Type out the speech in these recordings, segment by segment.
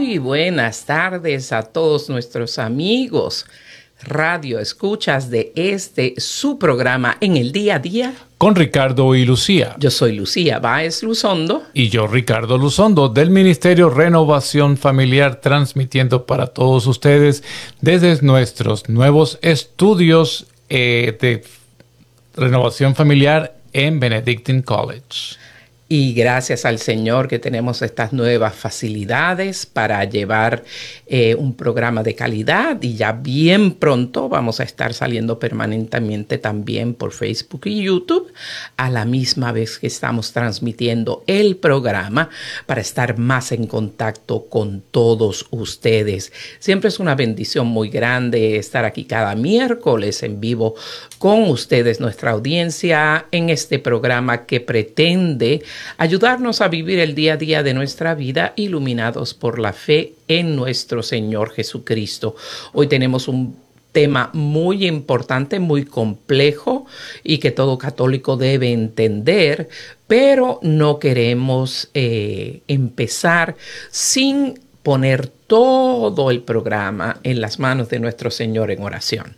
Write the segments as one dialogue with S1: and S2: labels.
S1: Muy buenas tardes a todos nuestros amigos radio escuchas de su programa En el Día a Día
S2: con Ricardo y Lucía.
S1: Yo soy Lucía Báez Luzondo.
S2: Y yo, Ricardo Luzondo, del Ministerio Renovación Familiar, transmitiendo para todos ustedes desde nuestros nuevos estudios de Renovación Familiar en Benedictine College.
S1: Y gracias al Señor que tenemos estas nuevas facilidades para llevar un programa de calidad, y ya bien pronto vamos a estar saliendo permanentemente también por Facebook y YouTube a la misma vez que estamos transmitiendo el programa para estar más en contacto con todos ustedes. Siempre es una bendición muy grande estar aquí cada miércoles en vivo con ustedes, nuestra audiencia, en este programa que pretende ayudarnos a vivir el día a día de nuestra vida iluminados por la fe en nuestro Señor Jesucristo. Hoy tenemos un tema muy importante, muy complejo y que todo católico debe entender, pero no queremos empezar sin poner todo el programa en las manos de nuestro Señor en oración.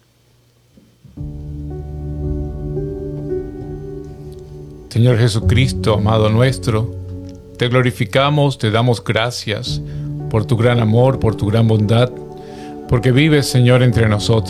S2: Señor Jesucristo, amado nuestro, te glorificamos, te damos gracias por tu gran amor, por tu gran bondad, porque vives, Señor, entre nosotros.